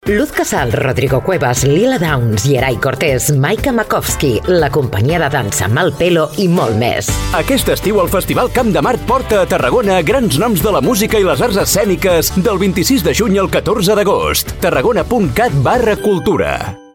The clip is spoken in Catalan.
Luz Casal, Rodrigo Cuevas, Lila Downs, Yeray Cortés, Maika Makovsky, la companyia de dansa Malpelo i molt més. Aquest estiu el Festival Camp de Mart porta a Tarragona grans noms de la música i les arts escèniques del 26 de juny al 14 d'agost. tarragona.cat/cultura